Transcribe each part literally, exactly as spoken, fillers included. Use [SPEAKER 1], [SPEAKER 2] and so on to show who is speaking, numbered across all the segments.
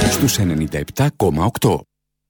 [SPEAKER 1] στους ενενήντα επτά κόμμα οκτώ.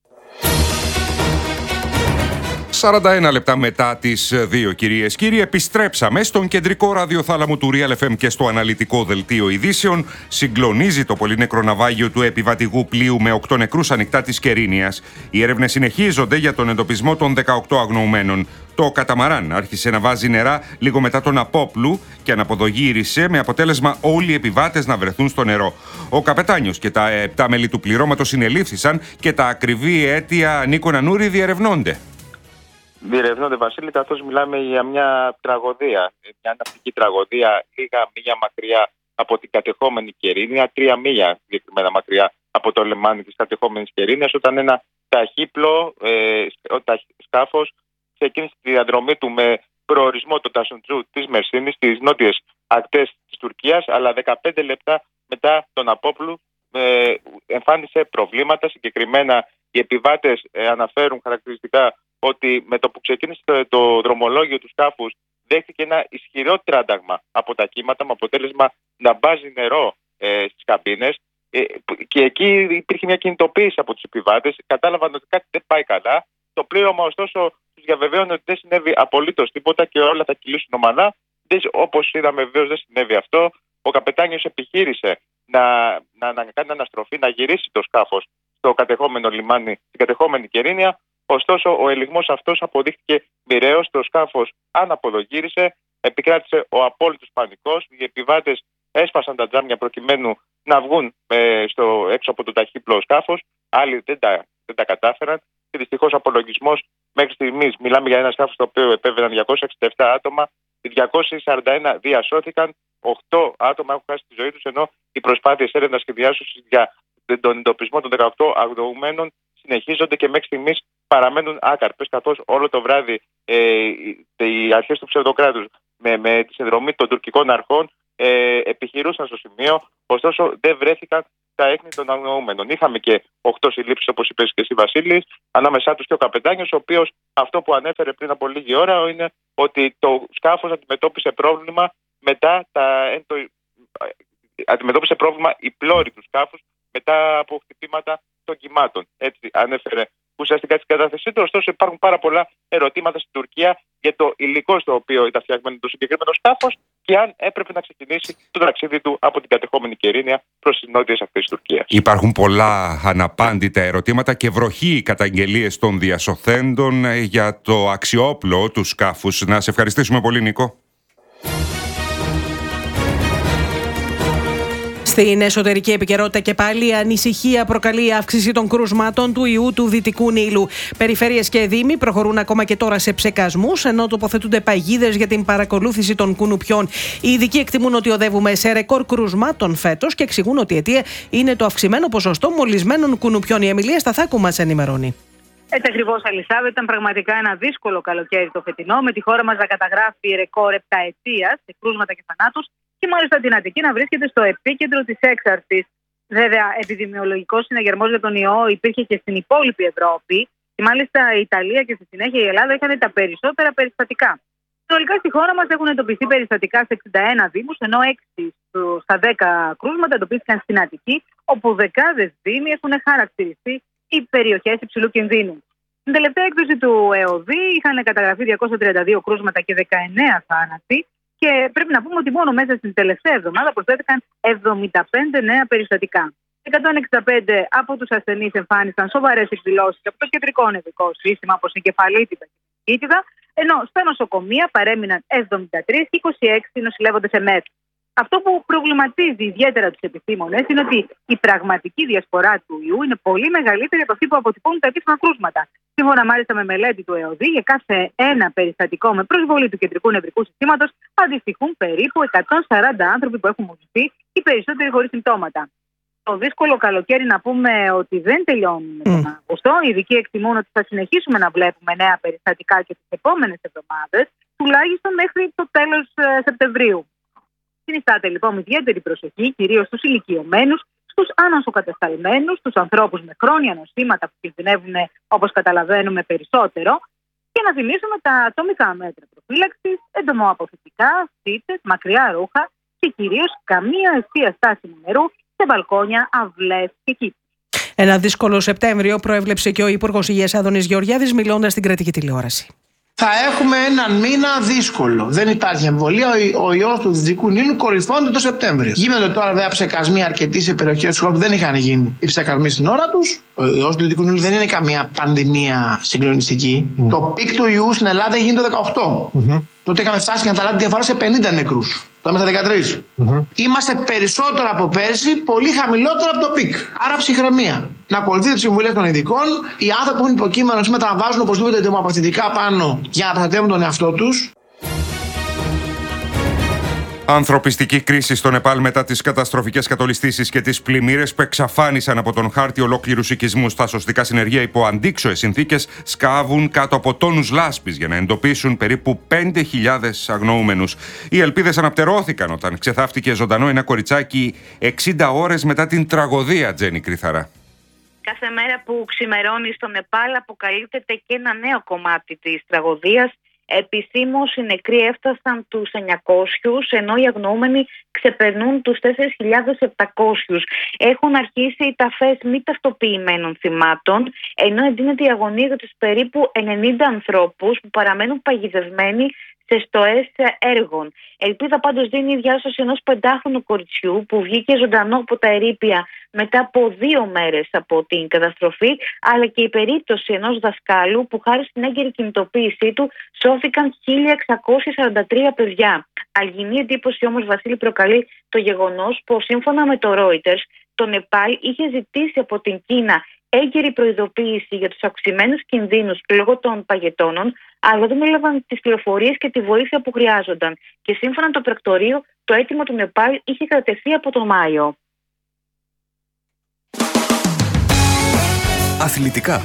[SPEAKER 2] σαράντα ένα λεπτά μετά τις δύο, κυρίες κύριοι, επιστρέψαμε στον κεντρικό ραδιοθάλαμο του Real εφ εμ και στο αναλυτικό δελτίο ειδήσεων. Συγκλονίζει το πολύνεκρο ναυάγιο του επιβατηγού πλοίου με οκτώ νεκρούς ανοιχτά της Κερίνιας. Οι έρευνες συνεχίζονται για τον εντοπισμό των δεκαοκτώ αγνοουμένων. Το καταμαράν άρχισε να βάζει νερά λίγο μετά τον Απόπλου και αναποδογύρισε, με αποτέλεσμα όλοι οι επιβάτες να βρεθούν στο νερό. Ο καπετάνιος και τα επτά μέλη του πληρώματος συνελήφθησαν και τα ακριβή αίτια, Νίκο Νανούρη, διερευνώνται.
[SPEAKER 3] Διερευνώνται, Βασίλη, καθώς μιλάμε για μια τραγωδία, μια ναυτική τραγωδία, λίγα μίλια μακριά από την κατεχόμενη Κερίνια, τρία μίλια συγκεκριμένα μακριά από το λιμάνι της κατεχόμενης Κερίνιας, όταν ένα ταχύπλο ε, σκάφος ξεκίνησε τη διαδρομή του με προορισμό το Τασουντζού της Μερσίνης, στις νότιες ακτές της Τουρκίας, αλλά δεκαπέντε λεπτά μετά τον Απόπλου ε, εμφάνισε προβλήματα. Συγκεκριμένα, οι επιβάτες ε, αναφέρουν χαρακτηριστικά ότι με το που ξεκίνησε το, το δρομολόγιο του σκάφους δέχτηκε ένα ισχυρό τράνταγμα από τα κύματα, με αποτέλεσμα να μπάζει νερό ε, στις καμπίνες, ε, και εκεί υπήρχε μια κινητοποίηση από τους επιβάτες. Κατάλαβαν ότι κάτι δεν πάει καλά. Το πλήρωμα, ωστόσο, τους διαβεβαίωνε ότι δεν συνέβη απολύτως τίποτα και όλα θα κυλήσουν ομαλά. Όπως είδαμε, βεβαίως δεν συνέβη αυτό. Ο καπετάνιος επιχείρησε να, να, να κάνει αναστροφή, να γυρίσει το σκάφος στο κατεχόμενο λιμάνι, στην κατεχόμενη Κερίνια. Ωστόσο, ο ελιγμός αυτός αποδείχθηκε μοιραίος. Το σκάφος αναποδογύρισε, επικράτησε ο απόλυτος πανικός. Οι επιβάτες έσπασαν τα τζάμια προκειμένου να βγουν ε, στο, έξω από το ταχύπλο σκάφος. Άλλοι δεν τα, δεν τα κατάφεραν. Και δυστυχώς, απολογισμός μέχρι στιγμής, μιλάμε για ένα σκάφος το οποίο επέβαιναν διακόσια εξήντα επτά άτομα. Οι διακόσια σαράντα ένα διασώθηκαν. οκτώ άτομα έχουν χάσει τη ζωή τους, ενώ οι προσπάθειες έρευνας και διάσωσης για τον εντοπισμό των δεκαοκτώ αγνοουμένων συνεχίζονται και μέχρι στιγμής παραμένουν άκαρπες, καθώς όλο το βράδυ ε, οι αρχές του ψευδοκράτους με, με τη συνδρομή των τουρκικών αρχών ε, επιχειρούσαν στο σημείο, ωστόσο δεν βρέθηκαν τα έχνη των αγνοούμενων. Είχαμε και οκτώ συλλήψεις, όπως είπες και εσύ, Βασίλη, ανάμεσά τους και ο καπετάνιος, ο οποίος αυτό που ανέφερε πριν από λίγη ώρα είναι ότι το σκάφος αντιμετώπισε πρόβλημα μετά τα, το, αντιμετώπισε πρόβλημα η πλώρη του σκάφους μετά από χτυπήματα των κυμάτων. Έτσι ανέφερε ουσιαστικά την κατάθεσή του. Ωστόσο, υπάρχουν πάρα πολλά ερωτήματα στην Τουρκία για το υλικό στο οποίο ήταν φτιαγμένο το συγκεκριμένο σκάφος και αν έπρεπε να ξεκινήσει το ταξίδι του από την κατεχόμενη Κερίνια προς τις νότιες ακτές της Τουρκίας.
[SPEAKER 2] Υπάρχουν πολλά αναπάντητα ερωτήματα και βροχή καταγγελίες των διασωθέντων για το αξιόπλο του σκάφους. Να σε ευχαριστήσουμε πολύ, Νίκο.
[SPEAKER 4] Στην εσωτερική επικαιρότητα και πάλι η ανησυχία προκαλεί η αύξηση των κρούσματων του ιού του Δυτικού Νείλου. Περιφέρειες και δήμοι προχωρούν ακόμα και τώρα σε ψεκασμούς, ενώ τοποθετούνται παγίδες για την παρακολούθηση των κουνουπιών. Οι ειδικοί εκτιμούν ότι οδεύουμε σε ρεκόρ κρούσματων φέτος και εξηγούν ότι η αιτία είναι το αυξημένο ποσοστό μολυσμένων κουνουπιών. Η Εμιλία Σταθάκου μας ενημερώνει.
[SPEAKER 5] Έτσι ακριβώς, Αλισάβετ, ήταν πραγματικά ένα δύσκολο καλοκαίρι το φετινό, με τη χώρα μας να καταγράφει ρεκόρ επταετίας σε κρούσματα και θανάτους και μάλιστα την Αττική να βρίσκεται στο επίκεντρο της έξαρσης. Βέβαια, επιδημιολογικός συναγερμός για τον ιό υπήρχε και στην υπόλοιπη Ευρώπη και μάλιστα η Ιταλία και στη συνέχεια η Ελλάδα είχαν τα περισσότερα περιστατικά. Συνολικά στη χώρα μας έχουν εντοπιστεί περιστατικά σε εξήντα ένα δήμους, ενώ έξι στα δέκα κρούσματα εντοπίστηκαν στην Αττική, όπου δεκάδες δήμοι έχουν χαρακτηριστεί οι περιοχές υψηλού κινδύνου. Στην τελευταία έκδοση του ΕΟΔΗ είχαν καταγραφεί διακόσια τριάντα δύο κρούσματα και δεκαεννέα θάνατοι και πρέπει να πούμε ότι μόνο μέσα στην τελευταία εβδομάδα προσθέθηκαν εβδομήντα πέντε νέα περιστατικά. εκατόν εξήντα πέντε από τους ασθενείς εμφάνισαν σοβαρές εκδηλώσεις από το κεντρικό νευρικό σύστημα, όπως η κεφαλίτιδα και η κήτιδα, ενώ στα νοσοκομεία παρέμειναν εβδομήντα τρεις και είκοσι έξι νοσηλεύονται σε ΜΕΘ. Αυτό που προβληματίζει ιδιαίτερα τους επιστήμονες είναι ότι η πραγματική διασπορά του ιού είναι πολύ μεγαλύτερη από αυτή που αποτυπώνουν τα επίσημα κρούσματα. Σύμφωνα μάλιστα με μελέτη του ΕΟΔΗ, για κάθε ένα περιστατικό με προσβολή του κεντρικού νευρικού συστήματος αντιστοιχούν περίπου εκατόν σαράντα άνθρωποι που έχουν μολυνθεί, οι περισσότεροι χωρίς συμπτώματα. Το δύσκολο καλοκαίρι να πούμε ότι δεν τελειώνει με τον Αύγουστο. Οι ειδικοί εκτιμούν ότι θα συνεχίσουμε να βλέπουμε νέα περιστατικά και τις επόμενες εβδομάδες, τουλάχιστον μέχρι το τέλος Σεπτεμβρίου. Συνιστάται λοιπόν με ιδιαίτερη προσοχή κυρίως στους ηλικιωμένους, στους ανασοκατεσταλμένους, στους ανθρώπους με χρόνια νοσήματα που κινδυνεύουν, όπως καταλαβαίνουμε, περισσότερο. Και να θυμίσουμε τα ατομικά μέτρα προφύλαξης, εντομοαποφυτικά, στίτσες, μακριά ρούχα και κυρίως καμία ευθεία στάσιμου νερού σε μπαλκόνια, αυλές και κήπους.
[SPEAKER 4] Ένα δύσκολο Σεπτέμβριο προέβλεψε και ο Υπουργός Υγείας Άδωνης Γεωργιάδης, μιλώντας στην κρατική τηλεόραση.
[SPEAKER 6] Θα έχουμε έναν μήνα δύσκολο. Δεν υπάρχει αμφιβολία. Ο, ο ιός του Δυτικού Νείλου κορυφώνεται το Σεπτέμβριο. Γίνονται τώρα βέβαια ψεκασμοί αρκετοί σε περιοχές του χώρου που δεν είχαν γίνει οι ψεκασμοί στην ώρα τους. Ο ιός του Δυτικού Νείλου δεν είναι καμία πανδημία συγκλονιστική. Mm. Το πικ του ιού στην Ελλάδα έγινε το δεκαοκτώ. Mm-hmm. Τότε είχαμε φτάσει για να τα διαφορά σε πενήντα νεκρούς. Τώρα στα δεκατρείς. Mm-hmm. Είμαστε περισσότερο από πέρσι, πολύ χαμηλότερο από το πικ. Άρα ψυχραιμία. Να ακολουθείτε τις συμβουλές των ειδικών. Οι άνθρωποι που είναι υποκείμενο σήμερα να βάζουν οπωσδήποτε αιμοπαθητικά πάνω για να προστατεύουν τον εαυτό τους.
[SPEAKER 2] Ανθρωπιστική κρίση στο Νεπάλ μετά τις καταστροφικές κατολιστήσεις και τις πλημμύρες που εξαφάνισαν από τον χάρτη ολόκληρους οικισμούς. Τα σωστικά συνεργεία υπό αντίξωες συνθήκες σκάβουν κάτω από τόνους λάσπης για να εντοπίσουν περίπου πέντε χιλιάδες αγνοούμενους. Οι ελπίδες αναπτερώθηκαν όταν ξεθάφτηκε ζωντανό ένα κοριτσάκι εξήντα ώρες μετά την τραγωδία, Τζένι Κρυθαρά.
[SPEAKER 7] Κάθε μέρα που ξημερώνει στο Νεπάλ αποκαλύπτεται και ένα νέο κομμάτι της τραγωδίας. Επισήμως οι νεκροί έφτασαν τους εννιακόσιους, ενώ οι αγνοούμενοι ξεπερνούν τους τέσσερις χιλιάδες επτακόσιους. Έχουν αρχίσει οι ταφές μη ταυτοποιημένων θυμάτων, ενώ εντείνεται η αγωνία για τους περίπου ενενήντα ανθρώπους που παραμένουν παγιδευμένοι σε στοές έργων. Ελπίδα πάντως δίνει η διάσωση ενός πεντάχρονου κοριτσιού που βγήκε ζωντανό από τα ερείπια μετά από δύο μέρες από την καταστροφή, αλλά και η περίπτωση ενός δασκάλου που χάρη στην έγκαιρη κινητοποίησή του σώθηκαν χίλια εξακόσια σαράντα τρία παιδιά. Αλγινή εντύπωση όμως, Βασίλη, προκαλεί το γεγονός που σύμφωνα με το Reuters το Νεπάλ είχε ζητήσει από την Κίνα έγκαιρη προειδοποίηση για τους αυξημένους κινδύνους λόγω των παγετώνων, αλλά δεν έλαβαν τις πληροφορίες και τη βοήθεια που χρειάζονταν. Και σύμφωνα με το πρακτορείο, το αίτημα του Νεπάλ είχε κατατεθεί από τον Μάιο.
[SPEAKER 1] Αθλητικά.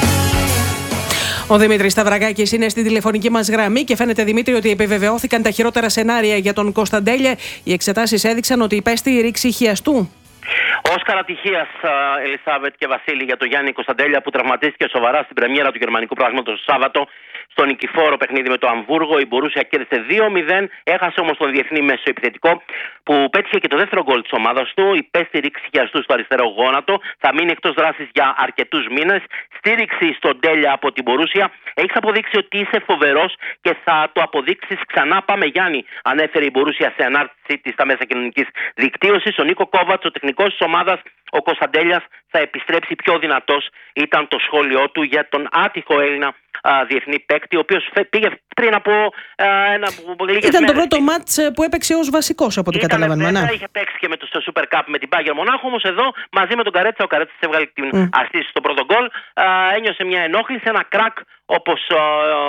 [SPEAKER 4] Ο Δημήτρης Σταυρακάκης είναι στη τηλεφωνική μας γραμμή και φαίνεται, Δημήτρη, ότι επιβεβαιώθηκαν τα χειρότερα σενάρια για τον Κωνσταντέλια. Οι εξετάσεις έδειξαν ότι υπέστη ρήξη χιαστού.
[SPEAKER 8] Όσκαρ ατυχίας, Ελισάβετ και Βασίλη, για τον Γιάννη Κωνσταντέλια, που τραυματίστηκε σοβαρά στην πρεμιέρα του γερμανικού πρωταθλήματος το Σάββατο στο νικηφόρο παιχνίδι με το Αμβούργο. Η Μπορούσια κέρδισε δύο μηδέν, έχασε όμως τον διεθνή μέσο επιθετικό που πέτυχε και το δεύτερο γκολ της ομάδας του. Υπέστη ρήξη χιαστού στο αριστερό γόνατο, θα μείνει εκτός δράσης για αρκετούς μήνες. Στήριξη στον Τέλια από την Μπορούσια. Έχεις αποδείξει ότι είσαι φοβερός και θα το αποδείξεις ξανά. Πάμε, Γιάννη, ανέφερε η Μπορούσια σε ανάρτησή της στα μέσα κοινωνικής δικτύωσης. Ο Νίκο Κόβατς, ο τεχνικός της ομάδας, ο Κωνσταντέλιας θα επιστρέψει πιο δυνατός, ήταν το σχόλιο του για τον άτυχο Έλληνα α, διεθνή παίκτη, ο οποίος πήγε πριν από α, ένα λίγες
[SPEAKER 4] Ήταν
[SPEAKER 8] μέρες.
[SPEAKER 4] το πρώτο μάτς που έπαιξε ως βασικός, από ό,τι καταλαβαίνουμε. Ναι.
[SPEAKER 8] Είχε παίξει και με το Super Cup με την Bayern Μονάχο, όμως εδώ μαζί με τον Καρέτσα, ο Καρέτσας έβγαλε την mm. αστήση στο πρώτο γκολ. Ένιωσε μια ενόχληση, ένα κρακ, όπως α,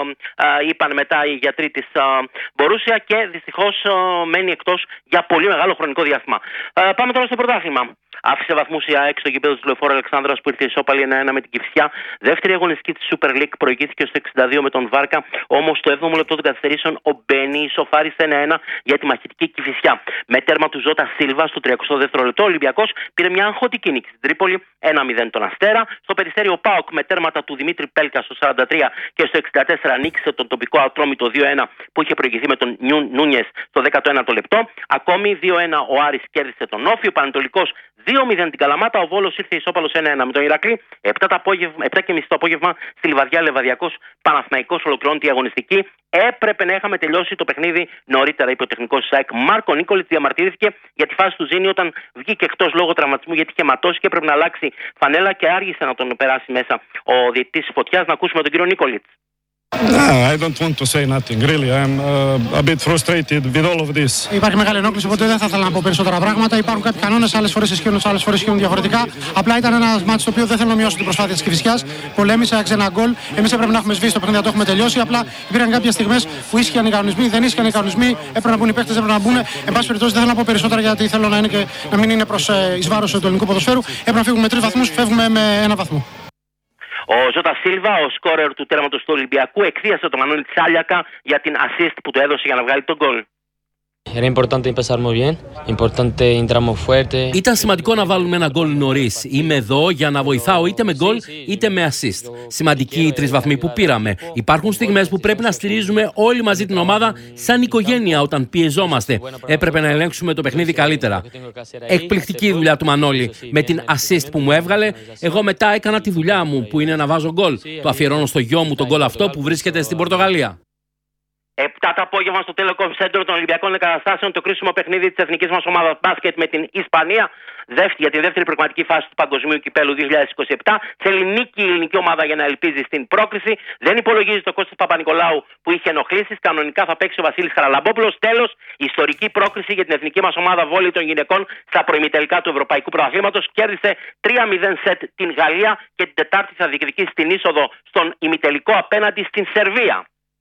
[SPEAKER 8] α, είπαν μετά οι γιατροί της Μπορούσια, και δυστυχώς α, μένει εκτός για πολύ μεγάλο χρονικό διάστημα. Α, πάμε τώρα στο πρωτάθλημα. Άφησε βαθμούς η ΑΕΚ στο γήπεδο του Λεωφόρου Αλεξάνδρας που ήρθε ισόπαλη ένα ένα με την Κηφισιά. Δεύτερη αγωνιστική της Super League, προηγήθηκε στο εξήντα δύο με τον Βάρκα. Όμως στο έβδομο λεπτό των καθυστερήσεων ο Μπένι ισοφάρισε ένα ένα για τη μαχητική Κηφισιά. Με τέρμα του Ζώτα Σίλβα στο τριακοστό δεύτερο λεπτό, ο Ολυμπιακός πήρε μια αγχωτική νίκη στην Τρίπολη, ένα μηδέν τον Αστέρα. Στο Περιστέρι ο ΠΑΟΚ με τέρματα του Δημήτρη Πέλκα στο σαράντα τρία και στο εξήντα τέσσερα νίκησε τον τοπικό Ατρόμητο δύο ένα που είχε προηγηθεί με τον Νούνιες στο δέκατο ένατο λεπτό. Ακόμη δύο ένα ο Άρης κέρδισε τον Όφη, ο Πανετολικός δύο μηδέν την Καλαμάτα, ο Βόλος ήρθε ισόπαλος ένα ένα με τον Ηρακλή. επτά και μισή το απόγευμα στη Λιβαδιά, Λεβαδιακός Παναθηναϊκός ολοκληρώνει τη αγωνιστική. Έπρεπε να είχαμε τελειώσει το παιχνίδι νωρίτερα, είπε ο τεχνικός της ΑΕΚ. Μάρκο Νίκολιτς διαμαρτυρήθηκε για τη φάση του Ζήνη όταν βγήκε εκτός λόγω τραυματισμού, γιατί είχε ματώσει και έπρεπε να αλλάξει φανέλα και άργησε να τον περάσει μέσα ο διαιτητής Φωτιάς. Να ακούσουμε τον κύριο Νίκολιτς.
[SPEAKER 9] I don't want to say nothing, really. I'm uh, a bit frustrated with all of this.
[SPEAKER 10] Υπάρχει μεγάλη ενόχληση, οπότε δεν θα ήθελα να πω περισσότερα πράγματα. Υπάρχουν κάποιοι κανόνες, άλλες φορές ισχύουν, άλλες φορές ισχύουν διαφορετικά. Απλά ήταν ένα μάτι στο οποίο δεν θέλω να μειώσω την προσπάθεια της Κηφισιάς. Πολέμησε, έξε ένα γκολ. Εμείς έπρεπε να έχουμε σβήσει το παιχνίδι, να το έχουμε τελειώσει. Απλά υπήρχαν κάποιες στιγμές που ίσχυαν οι κανονισμοί, δεν ίσχυαν οι κανονισμοί. Έπρεπε να μπουν οι παίκτες, έπρεπε να μπουν. Εν πάση περιπτώσει, δεν θέλω να πω περισσότερα γιατί θέλω να, είναι και, να μην είναι προς εις βάρος του ελληνικού ποδοσφαίρου. Έπρεπε να φύγουμε με τρεις βαθμούς, φεύγουμε με ένα βαθμό.
[SPEAKER 8] Ο Ζώτα Σίλβα, ο σκόρερ του τέρματος του Ολυμπιακού, εκθίασε τον Μανώλη Τσάλιακα για την assist που του έδωσε για να βγάλει τον γκολ.
[SPEAKER 11] Ήταν σημαντικό να βάλουμε ένα γκολ νωρίς. Είμαι εδώ για να βοηθάω είτε με γκολ είτε με assist. Σημαντικοί οι τρεις βαθμοί που πήραμε. Υπάρχουν στιγμές που πρέπει να στηρίζουμε όλοι μαζί την ομάδα σαν οικογένεια όταν πιεζόμαστε. Έπρεπε να ελέγξουμε το παιχνίδι καλύτερα. Εκπληκτική δουλειά του Μανώλη με την assist που μου έβγαλε. Εγώ μετά έκανα τη δουλειά μου που είναι να βάζω γκολ. Το αφιερώνω στο γιο μου τον γκολ αυτό που βρίσκεται στην Πορτογαλία.
[SPEAKER 8] Επτά το απόγευμα στο Telecom Center των Ολυμπιακών Εγκαταστάσεων το κρίσιμο παιχνίδι της εθνικής μας ομάδας μπάσκετ με την Ισπανία για την δεύτερη προγραμματική φάση του Παγκοσμίου Κυπέλλου δύο χιλιάδες είκοσι επτά. Θέλει νίκη η ελληνική ομάδα για να ελπίζει στην πρόκριση. Δεν υπολογίζει το Κώστας Παπα-Νικολάου που είχε ενοχλήσεις. Κανονικά θα παίξει ο Βασίλης Χαραλαμπόπουλος. Τέλος, ιστορική πρόκριση για την εθνική μας ομάδα βόλεϊ των γυναικών στα προημιτελικά του Ευρωπαϊκού Πρωταθλήματος. Κέρδισε τρία μηδέν σετ την Γαλλία και την Τετάρτη θα διεκδικήσει την είσοδο στον ημιτελικό απέναντι στην Σερβία.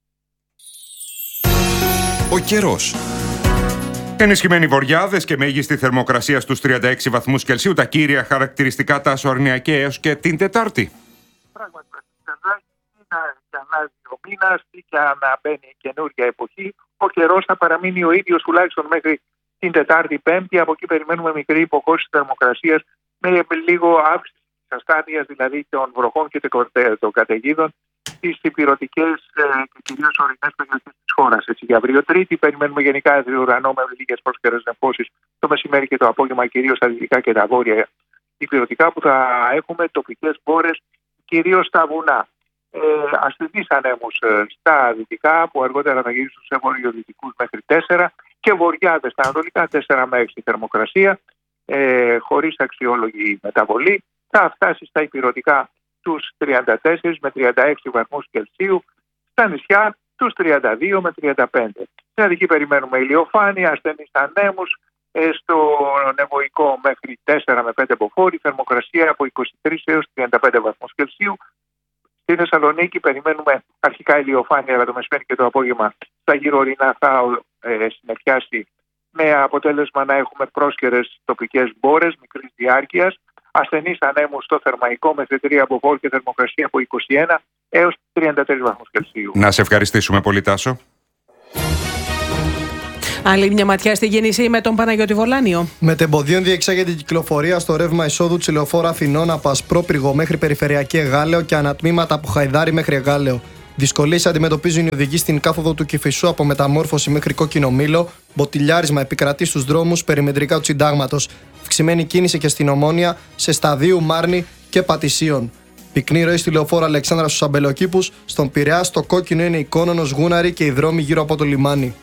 [SPEAKER 2] Ο καιρός. Ενισχυμένοι βοριάδες και μέγιστη θερμοκρασία στους τριάντα έξι βαθμούς Κελσίου, τα κύρια χαρακτηριστικά τα Ασορνιακέ έως και την Τετάρτη.
[SPEAKER 12] Πράγματι, να αλλάζει ο μήνας ή και να μπαίνει η καινούργια εποχή, ο καιρός θα παραμείνει ο ίδιος τουλάχιστον μέχρι την Τετάρτη Πέμπτη. Από εκεί περιμένουμε μικρή υποχώρηση θερμοκρασίας με λίγο αύξηση της ασθάνειας, δηλαδή των βροχών και των καταιγίδων στις υπηρετικές και κυρίως ορεινές περιοχές της χώρας. Έτσι, για αύριο Τρίτη περιμένουμε γενικά άδειο ουρανό με λίγες πρόσκαιρες νεφώσεις το μεσημέρι και το απόγευμα, κυρίως στα δυτικά και τα βόρεια υπηρετικά, που θα έχουμε τοπικές μπόρες κυρίως στα βουνά. Ε, ασθενείς ανέμους στα δυτικά που αργότερα θα γυρίσουν σε βορειοδυτικούς μέχρι τέσσερα και βοριάδες στα ανατολικά τέσσερα με έξι θερμοκρασία ε, χωρίς αξιόλογη μεταβολή. Θα φτάσει στα υπηρετικά τους τριάντα τέσσερα με τριάντα έξι βαθμούς Κελσίου, στα νησιά τους τριάντα δύο με τριάντα πέντε. Στην Αττική περιμένουμε ηλιοφάνεια, ασθενείς ανέμους, ε, στο νεβοϊκό μέχρι τέσσερα με πέντε μποφόρ, θερμοκρασία από είκοσι τρεις έως τριάντα πέντε βαθμούς Κελσίου. Στη Θεσσαλονίκη περιμένουμε αρχικά ηλιοφάνεια, αλλά το μεσημέρι και το απόγευμα στα γύρω-ορεινά θα ε, συνεχιάσει με αποτέλεσμα να έχουμε πρόσκαιρες τοπικές μπόρες μικρής διάρκειας. Ασθενείς ανέμους στο Θερμαϊκό με τρία μποφόρ και θερμοκρασία από είκοσι ένα έως τριάντα τρεις βαθμούς Κελσίου.
[SPEAKER 2] Να σε ευχαριστήσουμε πολύ, Τάσο.
[SPEAKER 4] Άλλη μια ματιά στη κίνηση με τον Παναγιώτη Βολάνιο.
[SPEAKER 13] Μετεμποδίων διεξάγεται η κυκλοφορία στο ρεύμα εισόδου της λεωφόρου Αθηνών από Ασπρόπυργο μέχρι Περιφερειακή Εγάλεο και ανατμήματα από Χαϊδάρι μέχρι Εγάλεο. Δυσκολίες αντιμετωπίζουν οι οδηγοί στην κάθοδο του Κηφισού από Μεταμόρφωση μέχρι Κόκκινο Μήλο. Μποτιλιάρισμα επικρατεί στους δρόμους περιμετρικά του Συντάγματος. Αυξημένη κίνηση και στην Ομόνια, σε Σταδίου, Μάρνη και Πατησίων. Πυκνή ροή στη λεωφόρο Αλεξάνδρα στους Αμπελοκήπους. Στον Πειραιά, στο Κόκκινο είναι η Κόνονος, Γούναρη και οι δρόμοι γύρω από το λιμάνι.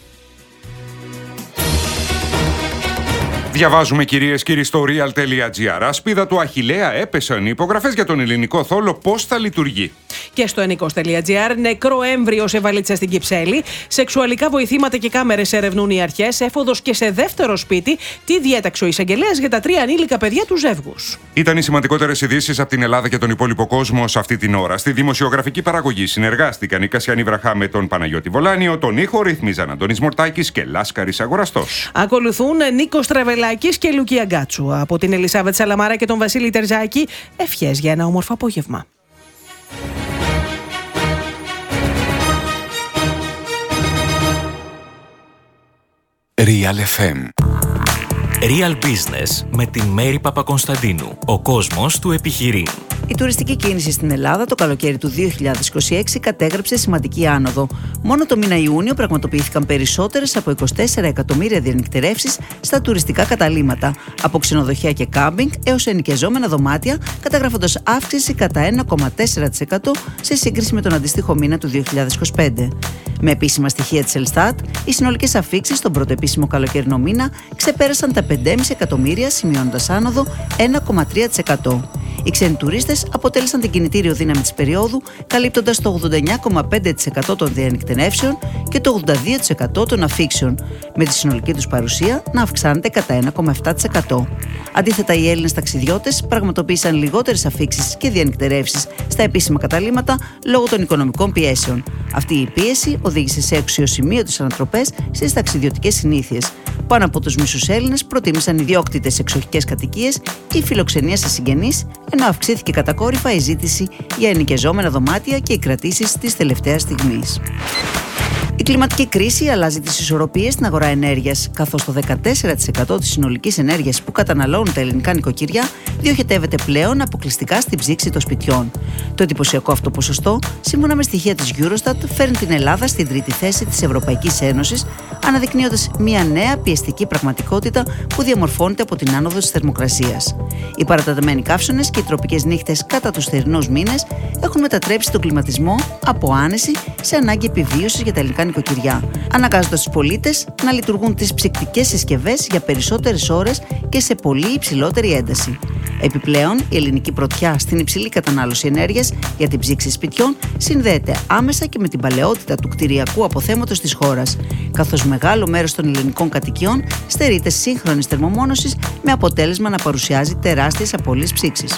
[SPEAKER 2] Διαβάζουμε, κυρίες και κύριοι, στο real.gr. Ασπίδα του Αχιλλέα έπεσαν οι υπογραφές για τον ελληνικό θόλο. Πώς θα λειτουργεί?
[SPEAKER 4] Και στο ενίκος.gr, νεκρό έμβριο σε βαλίτσα στην Κυψέλη. Σεξουαλικά βοηθήματα και κάμερες ερευνούν οι αρχές. Έφοδος και σε δεύτερο σπίτι. Τι διέταξε ο εισαγγελέας για τα τρία ανήλικα παιδιά του ζεύγους.
[SPEAKER 2] Ήταν οι σημαντικότερες ειδήσεις από την Ελλάδα και τον υπόλοιπο κόσμο σε αυτή την ώρα. Στη δημοσιογραφική παραγωγή συνεργάστηκαν η Κασιανή Βραχά με τον Παναγιώτη Βολάνιο. Τον ήχο ρυθμίζαν Αντώνης Μορτάκης και Λάσκαρης Αγοραστός.
[SPEAKER 4] Ακολουθούν Νίκος Τραβελάκης και Λουκία Γκάτσου. Από την Ελισάβετ Σαλαμάρα και τον Βασίλη Τερζάκη, ευχές για ένα όμορφο απόγευμα.
[SPEAKER 1] Real εφ εμ.
[SPEAKER 14] Real Business με τη Μέρη Παπακονσταντίνου. Ο κόσμος του επιχειρεί.
[SPEAKER 15] Η τουριστική κίνηση στην Ελλάδα το καλοκαίρι του δύο χιλιάδες είκοσι έξι κατέγραψε σημαντική άνοδο. Μόνο το μήνα Ιούνιο πραγματοποιήθηκαν περισσότερες από είκοσι τέσσερα εκατομμύρια διανυκτερεύσεις στα τουριστικά καταλύματα, από ξενοδοχεία και κάμπινγκ έως ενοικιαζόμενα δωμάτια, καταγράφοντας αύξηση κατά ένα κόμμα τέσσερα τοις εκατό σε σύγκριση με τον αντίστοιχο μήνα του δύο χιλιάδες είκοσι πέντε. Με επίσημα στοιχεία της Ελστάτ, οι συνολικές αφίξεις στον πρώτο επίσημο καλοκαιρινό μήνα ξεπέρασαν τα πέντε κόμμα πέντε εκατομμύρια, σημειώνοντας άνοδο ένα κόμμα τρία τοις εκατό. Οι ξένοι τουρίστες αποτέλεσαν την κινητήριο δύναμη της περίοδου, καλύπτοντας το ογδόντα εννέα κόμμα πέντε τοις εκατό των διανυκτενεύσεων και το ογδόντα δύο τοις εκατό των αφίξεων, με τη συνολική τους παρουσία να αυξάνεται κατά ένα κόμμα επτά τοις εκατό. Αντίθετα, οι Έλληνες ταξιδιώτες πραγματοποίησαν λιγότερες αφίξεις και διανυκτερεύσεις στα επίσημα καταλύματα λόγω των οικονομικών πιέσεων. Αυτή η πίεση οδήγησε σε αξιοσημείωτες ανατροπές στις ταξιδιωτικές συνήθειες. Πάνω από τους μισούς Έλληνες προτίμησαν ιδιόκτητες εξοχικές κατοικίες ή φιλοξενία σε συγγενείς, ενώ αυξήθηκε κατακόρυφα η ζήτηση για ενοικιαζόμενα δωμάτια και οι κρατήσεις της τελευταίας στιγμής. Η κλιματική κρίση αλλάζει τις ισορροπίες στην αγορά ενέργειας, καθώς το δεκατέσσερα τοις εκατό της συνολικής ενέργειας που καταναλώνουν τα ελληνικά νοικοκυριά διοχετεύεται πλέον αποκλειστικά στην ψήξη των σπιτιών. Το εντυπωσιακό αυτό ποσοστό, σύμφωνα με στοιχεία της Eurostat, φέρνει την Ελλάδα στην τρίτη θέση της Ευρωπαϊκής Ένωσης, αναδεικνύοντας μια νέα πιεστική πραγματικότητα που διαμορφώνεται από την άνοδο της θερμοκρασίας. Οι παρατεταμένοι καύσωνες και οι τροπικές νύχτες κατά τους θερινούς μήνες έχουν μετατρέψει τον κλιματισμό από άνεση σε ανάγκη επιβίωσης για τα ελληνικά νοικοκυριά, αναγκάζοντας τους πολίτες να λειτουργούν τις ψυκτικές συσκευές για περισσότερες ώρες και σε πολύ υψηλότερη ένταση. Επιπλέον, η ελληνική πρωτιά στην υψηλή κατανάλωση ενέργειας για την ψήξη σπιτιών συνδέεται άμεσα και με την παλαιότητα του κτηριακού αποθέματος της χώρας, καθώς μεγάλο μέρος των ελληνικών κατοικιών στερείται σύγχρονης θερμομόνωσης, με αποτέλεσμα να παρουσιάζει τεράστιες απώλειες ψήξης.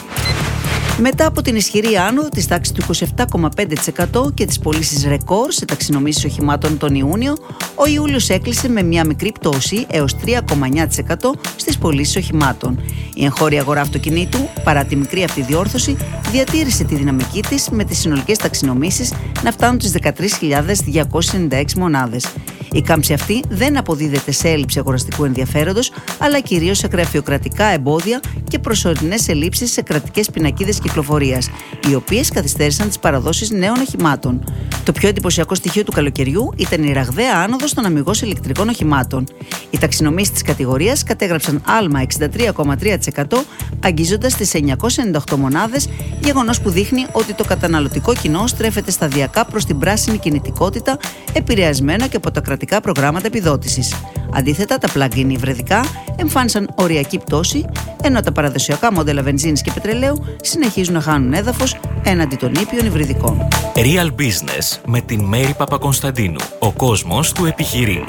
[SPEAKER 15] Μετά από την ισχυρή άνοδο της τάξης του είκοσι επτά κόμμα πέντε τοις εκατό και τις πωλήσεις ρεκόρ σε ταξινομήσεις οχημάτων τον Ιούνιο, ο Ιούλιος έκλεισε με μια μικρή πτώση έως τρία κόμμα εννιά τοις εκατό στις πωλήσεις οχημάτων. Η εγχώρια αγορά αυτοκινήτου, παρά τη μικρή αυτή διόρθωση, διατήρησε τη δυναμική της, με τις συνολικές ταξινομήσεις να φτάνουν τις δεκατρείς χιλιάδες διακόσιες ενενήντα έξι μονάδες. Η κάμψη αυτή δεν αποδίδεται σε έλλειψη αγοραστικού ενδιαφέροντος, αλλά κυρίως σε γραφειοκρατικά εμπόδια και προσωρινές ελλείψεις σε κρατικές πινακίδες κυκλοφορίας, οι οποίες καθυστέρησαν τις παραδόσεις νέων οχημάτων. Το πιο εντυπωσιακό στοιχείο του καλοκαιριού ήταν η ραγδαία άνοδος των αμιγώς ηλεκτρικών οχημάτων. Οι ταξινομήσεις της κατηγορίας κατέγραψαν άλμα εξήντα τρία κόμμα τρία τοις εκατό, αγγίζοντας τις εννιακόσιες ενενήντα οκτώ μονάδες, γεγονός που δείχνει ότι το καταναλωτικό κοινό στρέφεται σταδιακά προς την πράσινη κινητικότητα, επηρεασμένο και από τα κρατικά προγράμματα επιδότησης. Αντίθετα, τα plug-in υβριδικά εμφάνισαν οριακή πτώση, ενώ τα παραδοσιακά μοντέλα βενζίνης και πετρελαίου συνεχίζουν να χάνουν έδαφος έναντι των ήπιων υβριδικών.
[SPEAKER 14] Real Business με την Μέρη Παπακονσταντίνου. Ο κόσμος του επιχειρεί.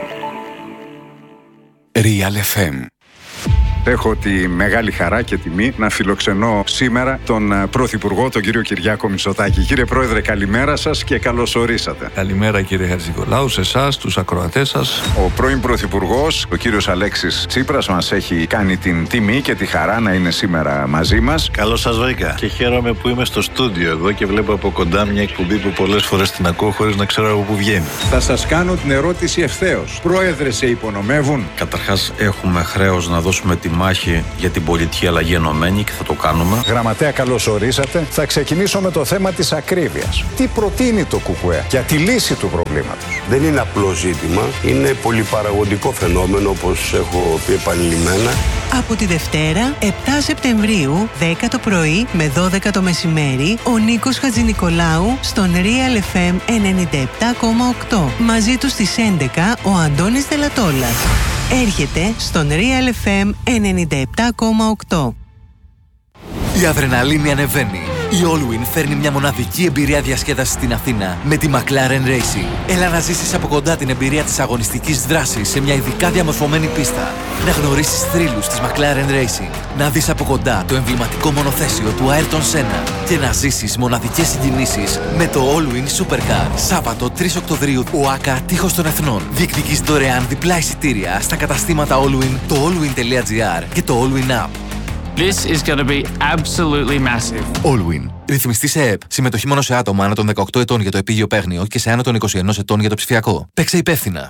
[SPEAKER 1] Real εφ εμ.
[SPEAKER 16] Έχω τη μεγάλη χαρά και τιμή να φιλοξενώ σήμερα τον Πρωθυπουργό, τον κύριο Κυριάκο Μητσοτάκη. Κύριε Πρόεδρε, καλημέρα σας και καλώς ορίσατε.
[SPEAKER 17] Καλημέρα κύριε Χατζηνικολάου, σε εσάς, τους ακροατές σας.
[SPEAKER 16] Ο πρώην Πρωθυπουργός, ο κύριος Αλέξης Τσίπρας, μας έχει κάνει την τιμή και τη χαρά να είναι σήμερα μαζί μας.
[SPEAKER 18] Καλώς σας βρήκα και χαίρομαι που είμαι στο στούντιο εδώ και βλέπω από κοντά μια εκπομπή που πολλές φορές την ακούω χωρίς να ξέρω από πού βγαίνει.
[SPEAKER 16] Θα σας κάνω την ερώτηση ευθέως. Πρόεδρε, σε υπονομεύουν?
[SPEAKER 19] Καταρχάς, έχουμε χρέος να δώσουμε τη μάχη για την πολιτική αλλαγή ενωμένη και θα το κάνουμε.
[SPEAKER 16] Γραμματέα, καλώς ορίσατε. Θα ξεκινήσω με το θέμα της ακρίβειας. Τι προτείνει το ΚΚΕ για τη λύση του προβλήματος?
[SPEAKER 20] Δεν είναι απλό ζήτημα, είναι πολυπαραγωγικό φαινόμενο, όπως έχω πει επανειλημμένα.
[SPEAKER 21] Από τη Δευτέρα, επτά Σεπτεμβρίου, δέκα το πρωί με δώδεκα το μεσημέρι, ο Νίκος Χατζηνικολάου στον Real εφ εμ ενενήντα επτά κόμμα οκτώ. Μαζί του στις έντεκα ο Αντώνης Δελατόλας. Έρχεται στον Real εφ εμ ενενήντα επτά κόμμα οκτώ.
[SPEAKER 22] Η αδρεναλίνη ανεβαίνει. Η Allwyn φέρνει μια μοναδική εμπειρία διασκέδασης στην Αθήνα με τη McLaren Racing. Έλα να ζήσεις από κοντά την εμπειρία της αγωνιστικής δράσης σε μια ειδικά διαμορφωμένη πίστα. Να γνωρίσεις θρύλους της McLaren Racing. Να δεις από κοντά το εμβληματικό μονοθέσιο του Ayrton Senna. Και να ζήσεις μοναδικές συγκινήσεις με το Allwyn Supercar. Σάββατο τρεις Οκτωβρίου, ο ΆΚΑ Τείχος των Εθνών. Διεκδικείς δωρεάν διπλά εισιτήρια στα καταστήματα Allwyn, το allwyn τελεία gr και το Allwyn App.
[SPEAKER 23] This is going to be absolutely massive.
[SPEAKER 22] Allwyn. Ρυθμιστή σε ΕΕΠ. Συμμετοχή μόνο σε άτομα άνω των δεκαοκτώ ετών για το επίγειο παίγνιο και σε άνω των είκοσι ένα ετών για το ψηφιακό. Παίξε υπεύθυνα.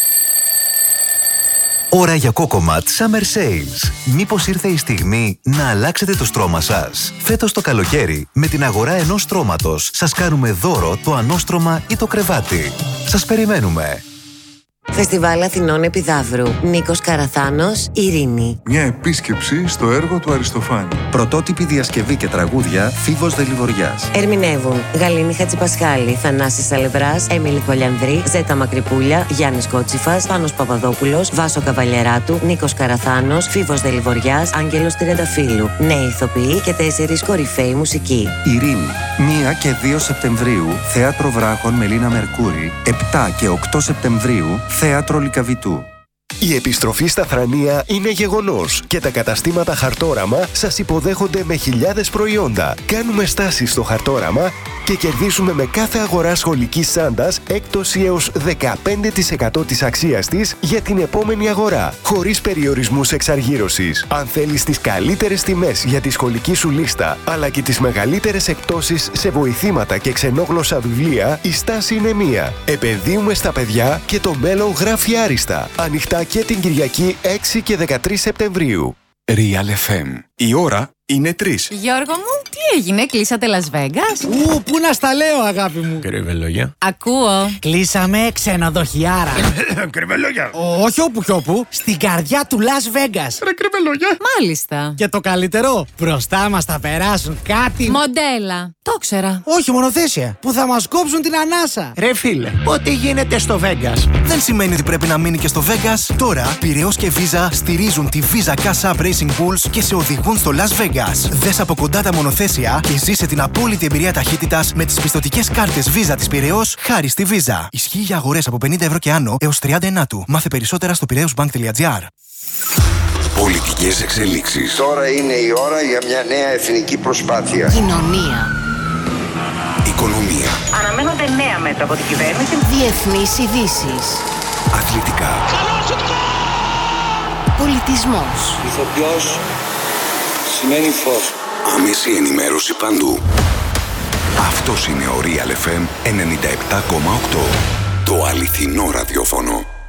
[SPEAKER 24] Ώρα για Cocomat Summer Sales. Μήπως ήρθε η στιγμή να αλλάξετε το στρώμα σας? Φέτος το καλοκαίρι, με την αγορά ενός στρώματος, σας κάνουμε δώρο το ανώστρωμα ή το κρεβάτι. Σας περιμένουμε.
[SPEAKER 25] Φεστιβάλ Αθηνών Επιδαύρου. Νίκος Καραθάνος, Ειρήνη.
[SPEAKER 26] Μια επίσκεψη στο έργο του Αριστοφάνη.
[SPEAKER 27] Πρωτότυπη διασκευή και τραγούδια Φίβος Δελιβοριάς.
[SPEAKER 25] Ερμηνεύουν Γαλήνη Χατζηπασχάλη, Θανάσης Σαλευράς, Έμιλη Κολιανδρή, Ζέτα Μακρυπούλια, Γιάννης Κότσιφας, Πάνος Παπαδόπουλος, Βάσο Καβαλιεράτου, Νίκος Καραθάνος, Φίβος Δελιβοριάς, Άγγελος Τριανταφύλου. Νέοι ηθοποιοί και τέσσερις κορυφαίοι μουσικοί.
[SPEAKER 27] Ειρήνη. πρώτη και δύο Σεπτεμβρίου, Θέατρο Βράχων Μελίνα Μερκούρη. επτά και οκτώ Σεπτεμβρίου, Θέατρο Λυκαβητού.
[SPEAKER 3] Η επιστροφή στα Θρανία είναι γεγονός και τα καταστήματα Χαρτόραμα σας υποδέχονται με χιλιάδες προϊόντα. Κάνουμε στάσεις στο Χαρτόραμα και κερδίζουμε με κάθε αγορά σχολικής τσάντας έκπτωση έως δεκαπέντε τοις εκατό της αξίας της για την επόμενη αγορά, χωρίς περιορισμούς εξαργύρωσης. Αν θέλεις τις καλύτερες τιμές για τη σχολική σου λίστα, αλλά και τις μεγαλύτερες εκπτώσεις σε βοηθήματα και ξενόγλωσσα βιβλία, η στάση είναι μία. Επενδύουμε στα παιδιά και το μέλλον γράφει άριστα. Ανοιχτά και την Κυριακή έξι και δεκατρείς Σεπτεμβρίου.
[SPEAKER 1] Real εφ εμ. Η ώρα είναι τρεις.
[SPEAKER 5] Γιώργο μου, τι έγινε, κλείσατε Las Vegas?
[SPEAKER 6] Ου, πού να στα λέω, αγάπη μου.
[SPEAKER 17] Κρυβελόγια.
[SPEAKER 5] Ακούω.
[SPEAKER 6] Κλείσαμε ξενοδοχιάρα.
[SPEAKER 17] Κρυβελόγια.
[SPEAKER 6] Όχι όπου κι όπου, στην καρδιά του Las Vegas.
[SPEAKER 17] Ρε κρυβελόγια.
[SPEAKER 5] Μάλιστα.
[SPEAKER 6] Και το καλύτερο, μπροστά μας θα περάσουν κάτι.
[SPEAKER 5] Μοντέλα. Το ξέρα.
[SPEAKER 6] Όχι, μονοθέσια. Που θα μας κόψουν την ανάσα.
[SPEAKER 7] Ρε φίλε, ό,τι γίνεται στο Vegas
[SPEAKER 22] δεν σημαίνει ότι πρέπει να μείνει και στο Vegas. Τώρα, Πειραιώς και Visa στηρίζουν τη Visa Cash App Racing Bulls και σε οδηγούν στο Las Vegas. Δες από κοντά τα μονοθέσια και ζήσε την απόλυτη εμπειρία ταχύτητας με τις πιστωτικές κάρτες Visa της Πειραιώς χάρη στη Visa. Ισχύει για αγορές από πενήντα ευρώ και άνω έως τριάντα ενάτου. Μάθε περισσότερα στο πειραιώσμπανκ τελεία τζι άρ.
[SPEAKER 1] Πολιτικές εξελίξεις.
[SPEAKER 9] Τώρα είναι η ώρα για μια νέα εθνική προσπάθεια.
[SPEAKER 21] Κοινωνία.
[SPEAKER 1] Οικονομία.
[SPEAKER 21] Αναμένονται νέα μέτρα από την κυβέρνηση. Διεθνείς ειδήσεις.
[SPEAKER 1] Αθλητικά.
[SPEAKER 21] Πολιτισμός.
[SPEAKER 9] Ηθοποιός σημαίνει φως.
[SPEAKER 1] Άμεση ενημέρωση παντού. Αυτός είναι ο Real εφ εμ ενενήντα επτά κόμμα οκτώ. Το αληθινό ραδιόφωνο.